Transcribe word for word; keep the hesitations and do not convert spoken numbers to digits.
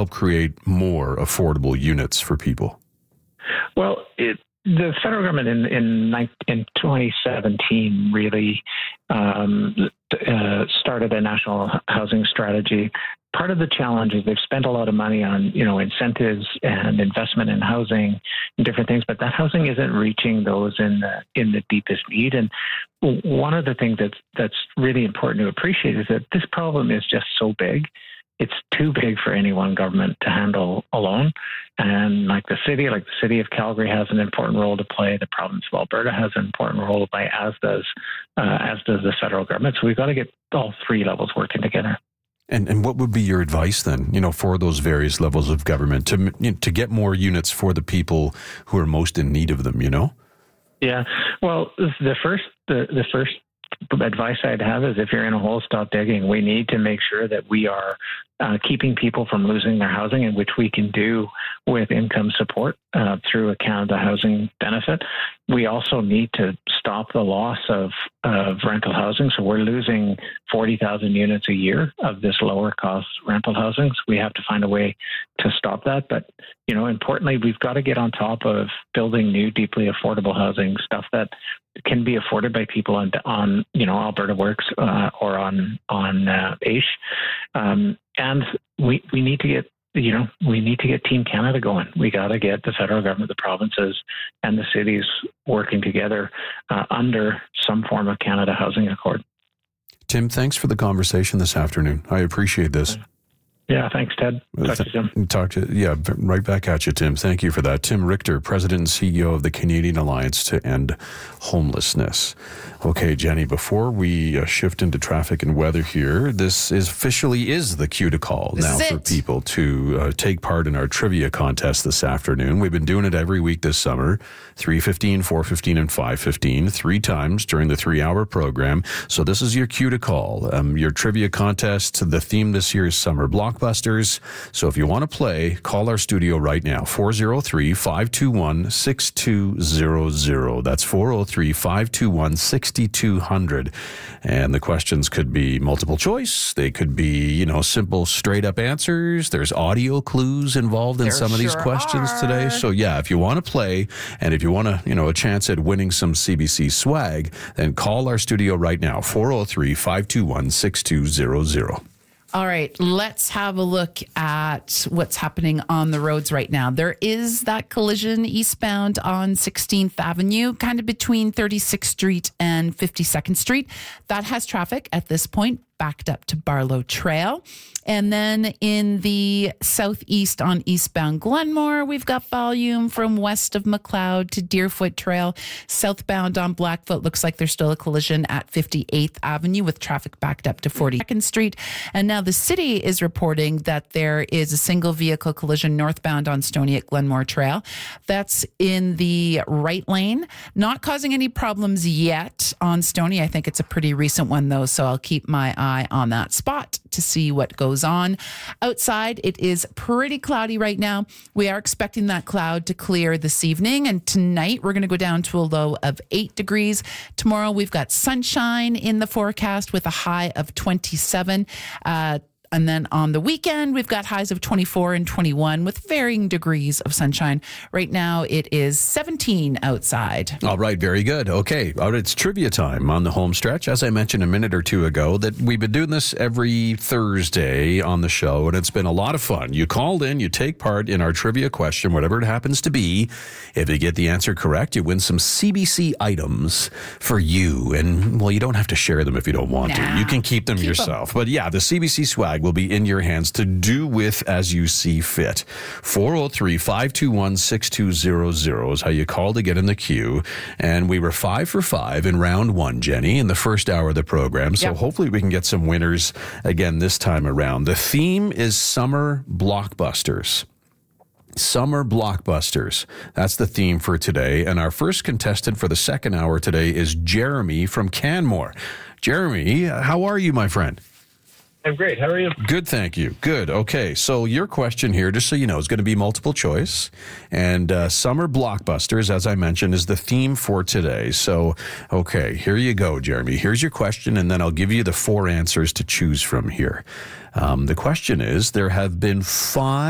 help create more affordable units for people? Well, it, the federal government in in, in twenty seventeen really um, uh, started a national housing strategy. Part of the challenge is they've spent a lot of money on, you know, incentives and investment in housing and different things, but that housing isn't reaching those in the in the deepest need. And one of the things that's that's really important to appreciate is that this problem is just so big. It's too big for any one government to handle alone. And like the city, like the city of Calgary has an important role to play. The province of Alberta has an important role to play, as does uh, as does the federal government. So we've got to get all three levels working together. And and what would be your advice then, you know, for those various levels of government to you know, to get more units for the people who are most in need of them, you know? Yeah. Well, the first the, the first advice I'd have is if you're in a hole, stop digging. We need to make sure that we are uh, keeping people from losing their housing, and which we can do with income support uh, through a Canada Housing benefit. We also need to stop the loss of, of rental housing. So we're losing forty thousand units a year of this lower cost rental housing. So we have to find a way to stop that. But, you know, importantly, we've got to get on top of building new, deeply affordable housing, stuff that can be afforded by people on, on you know, Alberta Works uh, or on, on uh, A I S H. Um, and we, we need to get You know, we need to get Team Canada going. We got to get the federal government, the provinces, and the cities working together uh, under some form of Canada Housing Accord. Tim, thanks for the conversation this afternoon. I appreciate this. Yeah, thanks, Ted. Talk to you soon. Talk to, yeah, right back at you, Tim. Thank you for that. Tim Richter, President and C E O of the Canadian Alliance to End Homelessness. Okay, Jenny, before we uh, shift into traffic and weather here, this is officially is the cue to call this now for it. people to uh, take part in our trivia contest this afternoon. We've been doing it every week this summer, three fifteen, four fifteen, and five fifteen, three times during the three-hour program. So this is your cue to call. Um, your trivia contest, the theme this year is Summer Blockbusters. So if you want to play, call our studio right now, four oh three, five two one, six two zero zero. That's four oh three, five two one, six two zero zero. And the questions could be multiple choice. They could be, you know, simple, straight up answers. There's audio clues involved in there some of these sure questions are. today. So yeah, if you want to play and if you want to, you know, a chance at winning some C B C swag, then call our studio right now, four oh three, five two one, six two zero zero. All right, let's have a look at what's happening on the roads right now. There is that collision eastbound on sixteenth Avenue, kind of between thirty-sixth Street and fifty-second Street. That has traffic at this point backed up to Barlow Trail. And then in the southeast on eastbound Glenmore, we've got volume from west of McLeod to Deerfoot Trail. Southbound on Blackfoot, looks like there's still a collision at fifty-eighth Avenue with traffic backed up to forty-second Street. And now the city is reporting that there is a single vehicle collision northbound on Stoney at Glenmore Trail. That's in the right lane, not causing any problems yet on Stoney. I think it's a pretty recent one though, so I'll keep my eye on that spot to see what goes on. Outside, it is pretty cloudy right now. We are expecting that cloud to clear this evening, and tonight we're going to go down to a low of eight degrees. Tomorrow we've got sunshine in the forecast with a high of twenty-seven. Uh, And then on the weekend, we've got highs of twenty-four and twenty-one with varying degrees of sunshine. Right now, it is seventeen outside. All right, very good. Okay, all right, it's trivia time on the home stretch. As I mentioned a minute or two ago, that we've been doing this every Thursday on the show, and it's been a lot of fun. You called in, you take part in our trivia question, whatever it happens to be. If you get the answer correct, you win some C B C items for you. And, well, you don't have to share them if you don't want nah, to. You can keep them keep yourself. Them. But, yeah, the C B C swag will be in your hands to do with as you see fit. four oh three, five two one, six two zero zero is how you call to get in the queue. And we were five for five in round one, Jenny, in the first hour of the program. So yep. hopefully we can get some winners again this time around. The theme is Summer Blockbusters. Summer Blockbusters. That's the theme for today. And our first contestant for the second hour today is Jeremy from Canmore. Jeremy, how are you, my friend? I'm great. How are you? Good, thank you. Good. Okay, so your question here, just so you know, is going to be multiple choice. And uh, Summer Blockbusters, as I mentioned, is the theme for today. So, okay, here you go, Jeremy. Here's your question, and then I'll give you the four answers to choose from here. Um, the question is, there have been five